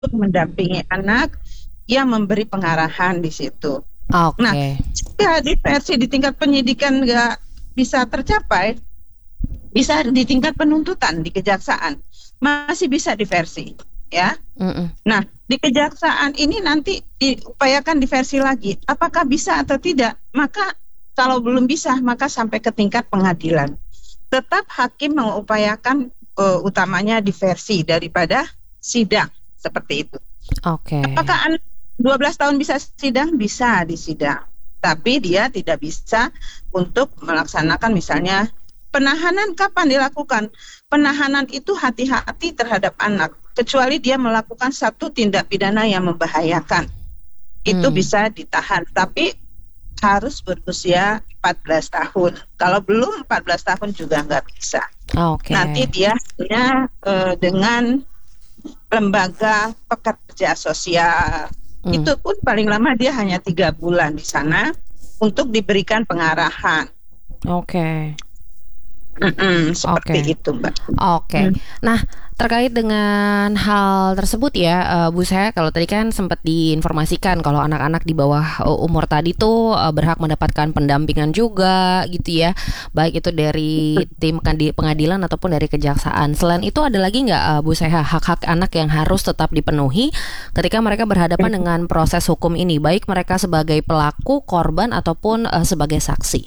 mendampingi anak, yang memberi pengarahan di situ. Nah, Oke. jika diversi di tingkat penyidikan nggak bisa tercapai, bisa di tingkat penuntutan di kejaksaan masih bisa diversi, ya. Mm-mm. Nah, di kejaksaan ini nanti diupayakan diversi lagi. Apakah bisa atau tidak? Maka kalau belum bisa, maka sampai ke tingkat pengadilan. Tetap hakim mengupayakan utamanya diversi daripada sidang seperti itu. Oke. Apakah anak 12 tahun bisa sidang? Bisa disidang. Tapi dia tidak bisa untuk melaksanakan misalnya penahanan. Kapan dilakukan? Penahanan itu hati-hati terhadap anak. Kecuali dia melakukan satu tindak pidana yang membahayakan. Itu bisa ditahan. Tapi harus berusia 14 tahun. Kalau belum 14 tahun juga nggak bisa. Oke. Nanti dia hanya dengan lembaga pekerja sosial. Itu pun paling lama dia hanya 3 bulan di sana untuk diberikan pengarahan. Oke. Seperti Oke. itu, Mbak. Oke. Nah, terkait dengan hal tersebut ya, Bu Seha, kalau tadi kan sempat diinformasikan kalau anak-anak di bawah umur tadi tuh berhak mendapatkan pendampingan juga gitu ya, baik itu dari tim pengadilan ataupun dari kejaksaan. Selain itu ada lagi nggak, Bu Seha, hak-hak anak yang harus tetap dipenuhi ketika mereka berhadapan dengan proses hukum ini, baik mereka sebagai pelaku, korban ataupun sebagai saksi?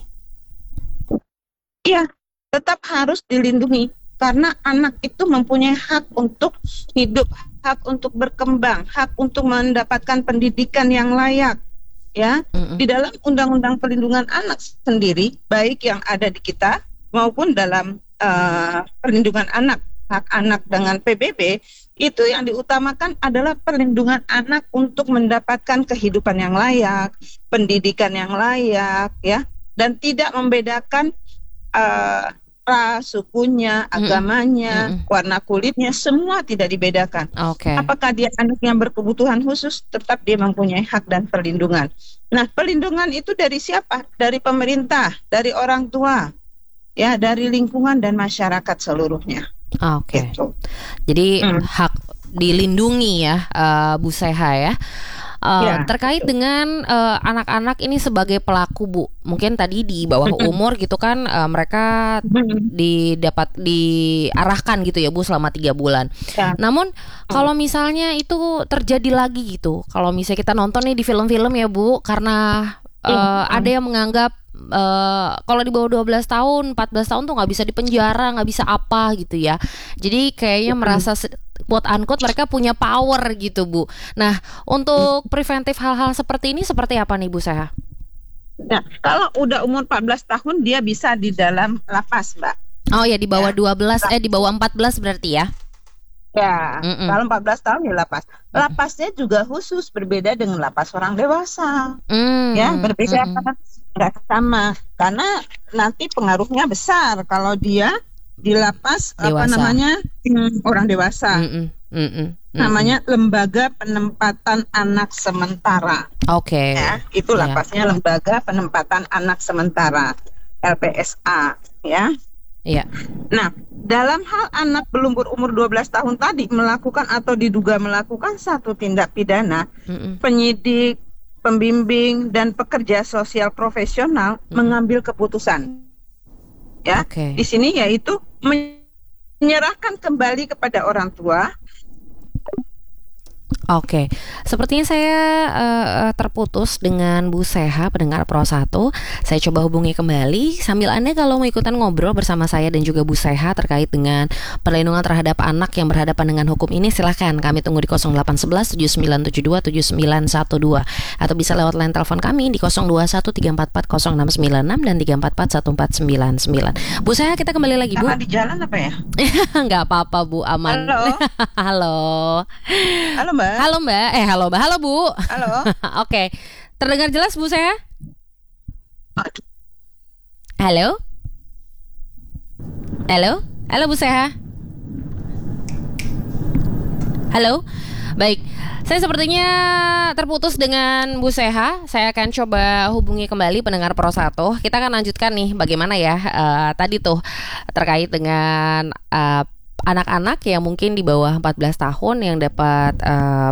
Iya, tetap harus dilindungi karena anak itu mempunyai hak untuk hidup, hak untuk berkembang, hak untuk mendapatkan pendidikan yang layak. Ya, di dalam Undang-Undang Perlindungan Anak sendiri, baik yang ada di kita maupun dalam perlindungan anak, hak anak dengan PBB, itu yang diutamakan adalah perlindungan anak untuk mendapatkan kehidupan yang layak, pendidikan yang layak, ya, dan tidak membedakan ras, sukunya, agamanya, warna kulitnya, semua tidak dibedakan. Oke. Apakah dia anak yang berkebutuhan khusus, tetap dia mempunyai hak dan perlindungan. Nah, perlindungan itu dari siapa? Dari pemerintah, dari orang tua, ya, dari lingkungan dan masyarakat seluruhnya. Oke. Gitu. Jadi hak dilindungi ya, Bu Seha ya. Ya, terkait betul. dengan anak-anak ini sebagai pelaku, Bu, mungkin tadi di bawah umur gitu kan, mereka diarahkan gitu ya, Bu, selama 3 bulan. Ya. Namun kalau misalnya itu terjadi lagi gitu, kalau misalnya kita nonton nih di film-film ya, Bu, karena ada yang menganggap kalau di bawah 12 tahun, 14 tahun tuh nggak bisa dipenjara, nggak bisa apa gitu ya. Jadi kayaknya merasa quote unquote mereka punya power gitu, Bu. Nah, untuk preventif hal-hal seperti ini seperti apa nih, Bu Seha? Nah, kalau udah umur 14 tahun dia bisa di dalam lapas, Mbak. Oh ya, di bawah 12 di bawah 14 berarti ya. Ya, kalau 14 tahun ya lapas. Lapasnya juga khusus, berbeda dengan lapas orang dewasa. Ya, berbeda, nggak sama. Karena nanti pengaruhnya besar kalau dia di lapas Dewasa. orang dewasa. Namanya Lembaga Penempatan Anak Sementara. Oke. Ya, itu lapasnya Lembaga Penempatan Anak Sementara, LPSA, ya. Iya. Nah, dalam hal anak belum berumur 12 tahun tadi melakukan atau diduga melakukan satu tindak pidana, penyidik, pembimbing, dan pekerja sosial profesional mengambil keputusan. Ya, di sini yaitu menyerahkan kembali kepada orang tua. Oke, sepertinya saya terputus dengan Bu Seha, pendengar Pro 1. Saya coba hubungi kembali. Sambil Anda kalau mau ikutan ngobrol bersama saya dan juga Bu Seha terkait dengan perlindungan terhadap anak yang berhadapan dengan hukum ini, silahkan kami tunggu di 0811 7972 7912 atau bisa lewat line telepon kami di 021 344 0696 dan 344 1499. Bu Seha, kita kembali lagi, Bu. Di jalan apa ya? Nggak apa-apa, Bu, aman. Halo. Halo. Halo, Mbak. Halo, Mbak. Halo, Mbak. Halo, Bu. Halo. Oke. Terdengar jelas, Bu, saya? Halo? Halo? Halo, Bu Seha? Halo? Baik. Saya sepertinya terputus dengan Bu Seha. Saya akan coba hubungi kembali pendengar Pro 1. Kita akan lanjutkan nih bagaimana ya tadi tuh terkait dengan anak-anak yang mungkin di bawah 14 tahun yang dapat